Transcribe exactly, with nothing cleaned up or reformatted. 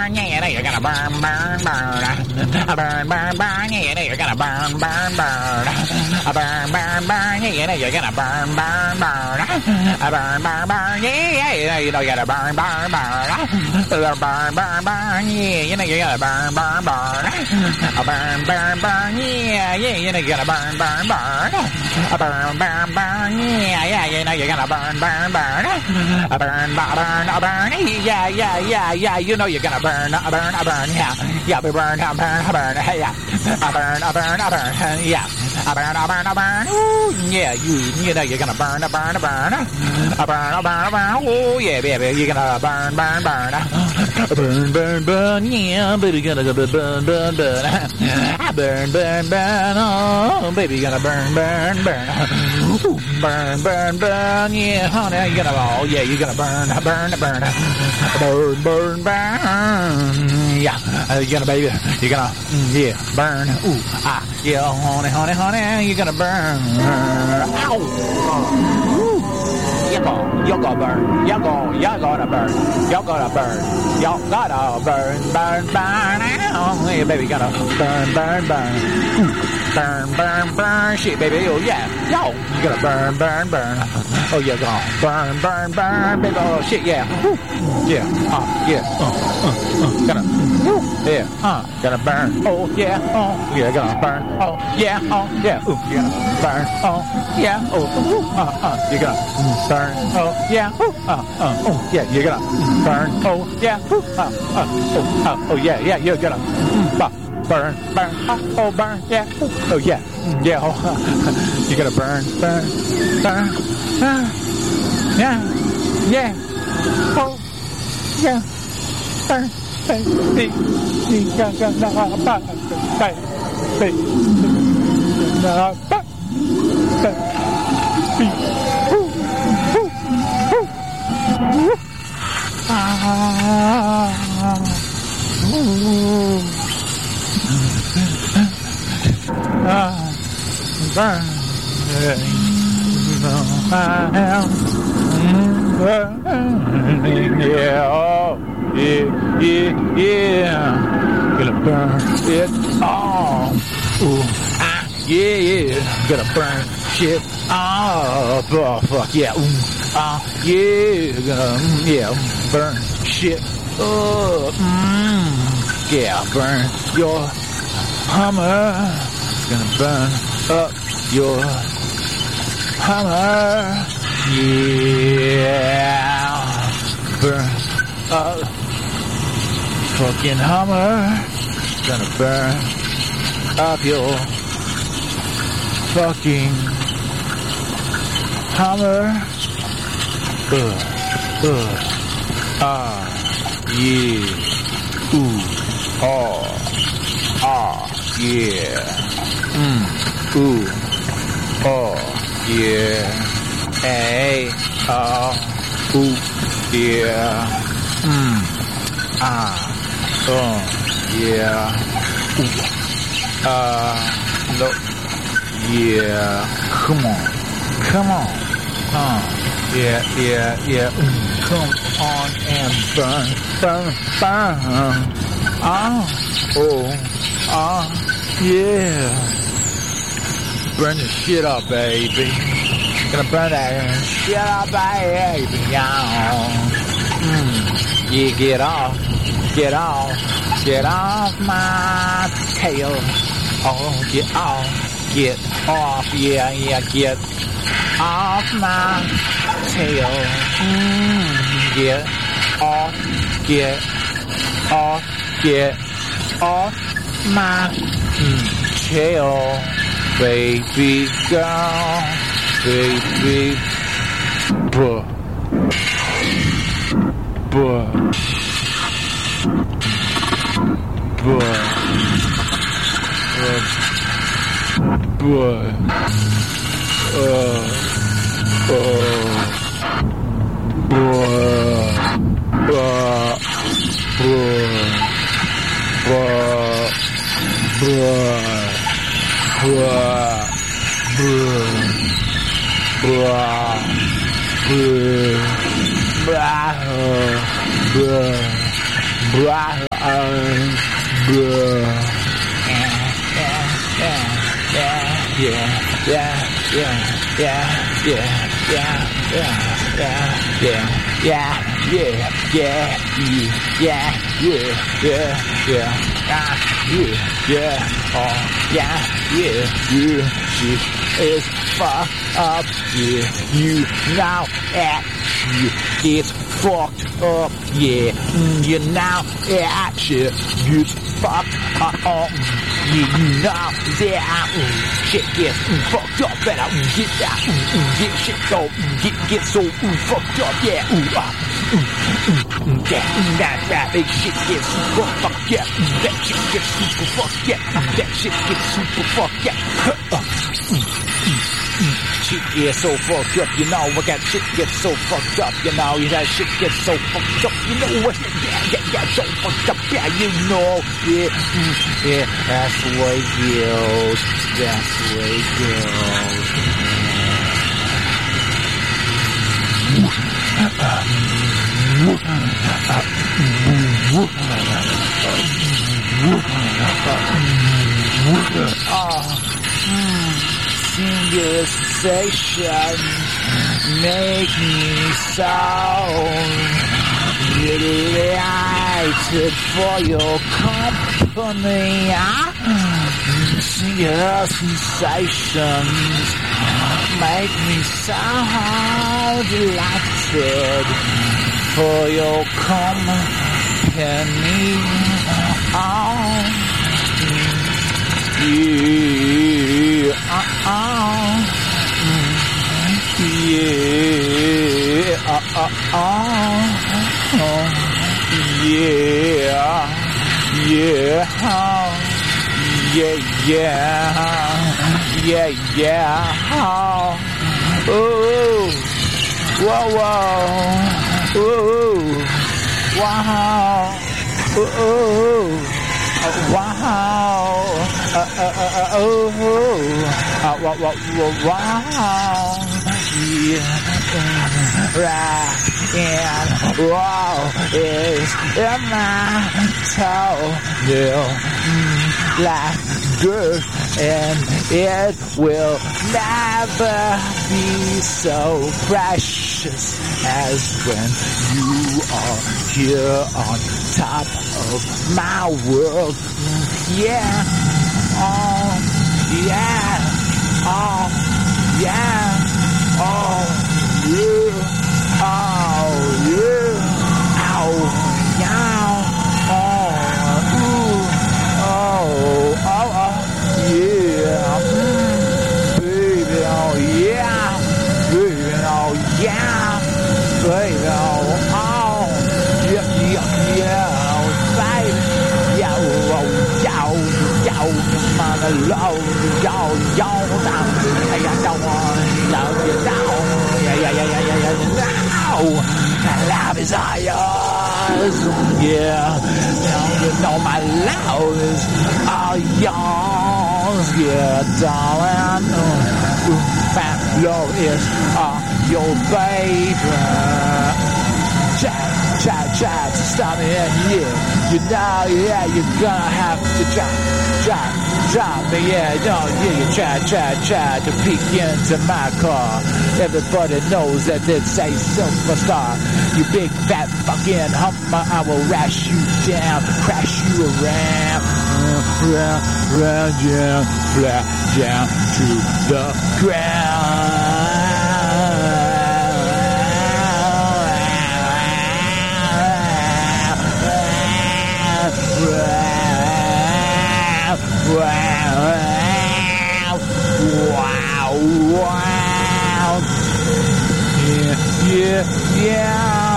burn, yeah, you're gonna burn, burn, burn. A burn, burn, burn, yeah, you're gonna burn, burn, burn. A burn, burn, burn, yeah, you're gonna burn, burn, burn. A burn, burn, burn, yeah, you know you're gonna burn, burn, burn. A burn, burn, burn, yeah, you know you're gonna burn, burn, burn. A burn, burn, burn, yeah, yeah, you know you're gonna burn, burn, burn. A burn, burn, burn, yeah, yeah, you know you're gonna burn, burn, burn. A burn, burn, a burn, yeah, yeah, yeah, yeah, you know you're gonna burn, a burn, a burn, yeah, yeah, we burn, a burn, a burn, yeah, a burn, a burn, a burn, yeah, a burn, a burn, a burn, ooh, yeah, you, you know you're gonna burn, a burn, a burn, a burn, a burn, a burn, ooh, yeah, baby, you're gonna burn, burn, burn, burn, burn, burn, yeah, baby, gonna go burn, burn, burn, burn, burn, burn, oh, baby, you're gonna burn, burn, burn, burn, burn, burn, yeah, honey, you're gonna, oh, yeah, you're gonna burn, burn, burn, burn, burn, burn, yeah, you're gonna, baby, you're gonna, yeah, burn, ooh, ah, yeah, honey, honey, honey, you're gonna burn, ow, you're gonna, you're gonna burn, you're gonna, you're gonna burn, you're gonna burn, you're gonna burn, burn, burn, ow, yeah, baby, you're gonna burn, burn, burn, ooh, burn, burn, burn, shit, baby, oh, yeah, yo, you're gonna burn, burn, burn, oh, you're gonna burn, burn, burn, baby, oh, shit, yeah, woo, yeah, uh, yeah, uh, uh, uh, gonna, woo, yeah, uh, gonna burn, oh, yeah, oh, yeah, gonna burn, oh, yeah, oh, yeah, ooh, you're gonna burn, oh, yeah, oh, ooh, uh, uh, you're gonna burn, oh, yeah, ooh, uh, uh, oh, yeah, you're gonna burn, oh, yeah, ooh, uh, uh, oh, uh, oh, yeah, yeah, you're gonna, uh, burn, burn, oh, oh, burn, yeah, ooh, oh, yeah, yeah, oh, uh, you're gonna burn, burn, burn, burn, yeah, yeah, oh, yeah, burn, baby, you're gonna burn, baby, you're gonna burn. Yeah, oh, yeah, yeah, yeah, gonna burn it all. Ooh, ah, yeah, yeah, gonna burn shit up. Oh, fuck, yeah, ooh, ah, yeah, gonna, yeah, burn shit up. Mm, yeah, burn your Hummer. Gonna burn up your Hummer. Yeah, burn up fucking Hummer. Gonna burn up your fucking Hummer. Uh, uh, ah, yeah, ooh, oh, ah, yeah, mm, ooh, oh, yeah, hey, oh, ooh, yeah, mm, ah, oh, yeah, ooh, uh, no, yeah, come on, come on. Uh, yeah, yeah, yeah, mm, come on and burn, burn, burn, ah, oh, ah, yeah, burn the shit up, baby, gonna burn that shit up, baby, yeah, mm, yeah, get off, get off, get off my tail, oh, get off, get off, yeah, yeah, get off my tail, mm, get off, get off, get off my mm, tail, baby girl, baby, buh, buh, buh, buh, uh, Uh, uh, uh, blah, uh, blah. Yeah, yeah, yeah, yeah, yeah, yeah, yeah, yeah, yeah, yeah, yeah, yeah, yeah, yeah, yeah, yeah, yeah, yeah, yeah, ah, yeah, yeah, oh, yeah, yeah, yeah, shit is fucked up, yeah, you now at, yeah, it's fucked up, yeah, mm, you now at shit, it's fucked up, yeah, you know that, mm, shit gets mm, fucked up, and I mm, get that, mm, mm, get shit go, mm, get, get so mm, fucked up, yeah, ooh, ah, mm, mm, mm, yeah, mm, that, that, that shit gets super fucked, yeah, mm, that shit gets super fucked, yeah, mm, that shit gets super fucked, yeah, uh, mm, mm, mm. Shit gets so fucked up, you know, I got shit gets so fucked up, you know, that shit gets so fucked up, you know what, yeah, yeah, yeah, so fucked up, yeah, you know, yeah, mm, yeah, that's the way it goes, that's the way it goes, oh, mm. Singular sensation make me so delighted for your company. Singular sensations make me so delighted for your company. Oh, yeah, uh, uh, yeah, uh, uh, uh, yeah, yeah, yeah, yeah, yeah, yeah, oh, whoa, whoa, oh, wow, oh, wow. Uh, uh, uh, uh, oh, uh, wow, wow, wow, yeah, right, and wow, is in my toenail, mm, like dirt, and it will never be so precious as when you are here on top of my world, yeah. Oh, yeah, oh, yeah, oh, yeah, oh, yeah, oh, yeah, oh, ooh, oh, oh, oh, yeah, mm, baby, oh, yeah, baby, oh, yeah, baby, oh, oh, yeah, yeah, yeah, oh, baby, yeah, oh, yeah, oh, yeah, oh, man, I love you, y'all, y'all, now, hey, I don't want to love you now, yeah, yeah, yeah, yeah, yeah, yeah, now, love is all yours, yeah, now you know my love is all yours, yeah, darling, my love is all your baby. Try, try, try to stop me, and yeah, you know, yeah, you're gonna have to try, try, try me, yeah, no, yeah, you try, try, try to peek into my car. Everybody knows that it's a superstar. You big fat fucking hummer, I will rash you down, crash you around, round, round, down, flat down to the ground. Wow, wow, wow, yeah, yeah, yeah.